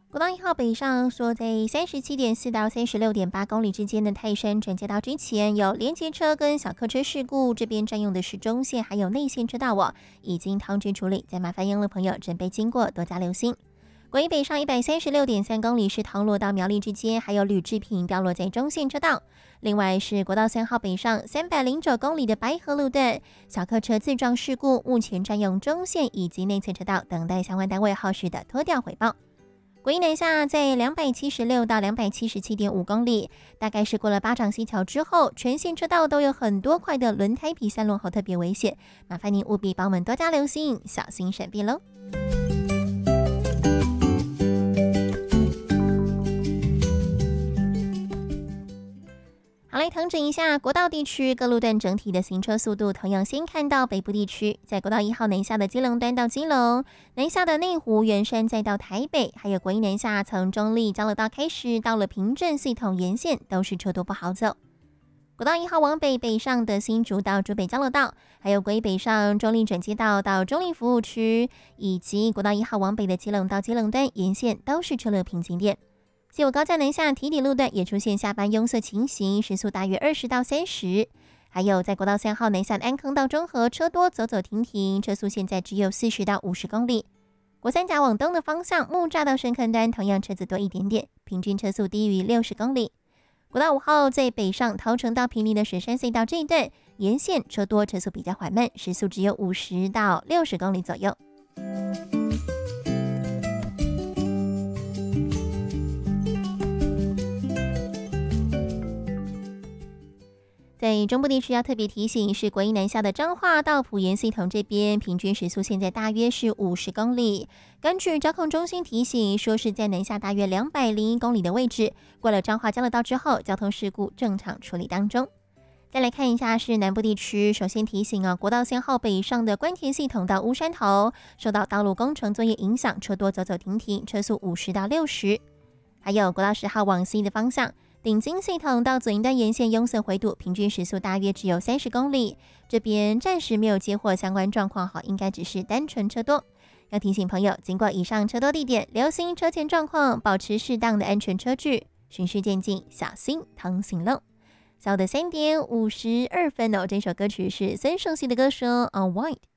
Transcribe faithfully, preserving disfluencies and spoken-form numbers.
国道一号北上说，在三十七点四到三十六点八公里之间的泰山转接道之前，有连接车跟小客车事故，这边占用的是中线还有内线车道哦，已经通知处理，再麻烦用路朋友准备经过多加留心。国一北上一百三十六点三公里是唐螺到苗栗之间，还有铝制品掉落在中线车道。另外是国道三号北上三百零九公里的白河路段，小客车自撞事故，目前占用中线以及内侧车道，等待相关单位后续的拖吊回报。国一南下在两百七十六到两百七十七点五公里，大概是过了八掌溪桥之后，全线车道都有很多块的轮胎皮散落后特别危险，麻烦您务必帮我们多加留心，小心闪避喽。好，来统整一下国道地区各路段整体的行车速度。同样先看到北部地区，在国道一号南下的基隆端到基隆，南下的内湖、圆山再到台北，还有国一南下从中立交流道开始到了平镇系统沿线，都是车多不好走。国道一号往北北上的新竹到竹北交流道，还有国一北上中立转接道到中立服务区，以及国道一号往北的基隆到基隆端沿线都是车流瓶颈点。西武高架南下堤底路段也出现下班拥塞情形，时速大约二十到三十。还有在国道三号南下的安坑到中和，车多走走停停，车速现在只有四十到五十公里。国三甲往东的方向，木栅到深坑端同样车子多一点点，平均车速低于六十公里。国道五号在北上桃城到平林的雪山隧道这一段，沿线车多，车速比较缓慢，时速只有五十到六十公里左右。在中部地区要特别提醒，是国一南下的彰化到埔盐系统这边，平均时速现在大约是五十公里。根据交控中心提醒，说是在南下大约两百零一公里的位置，过了彰化交流道之后，交通事故正常处理当中。再来看一下是南部地区，首先提醒啊，国道三号北上的关田系统到乌山头，受到道路工程作业影响，车多走走停停，车速五十到六十。还有国道十号往西的方向，顶金系统到左营段沿线拥塞回堵，平均时速大约只有三十公里。这边暂时没有接获相关状况，好，应该只是单纯车多。要提醒朋友，经过以上车多地点，留心车前状况，保持适当的安全车距，循序渐进，小心通行喽。下午的三点五十二分哦，这首歌曲是孙盛熙的歌声《On White》，